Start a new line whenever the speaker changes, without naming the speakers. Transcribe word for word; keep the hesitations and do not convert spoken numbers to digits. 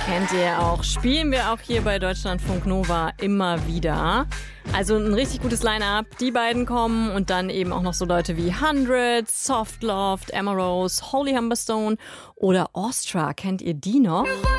Kennt ihr auch. Spielen wir auch hier bei Deutschlandfunk Nova immer wieder. Also ein richtig gutes Line-Up. Die beiden kommen und dann eben auch noch so Leute wie hundred, Softloft, Emma Rose, Holy Humberstone oder Awestruck. Kennt ihr die noch?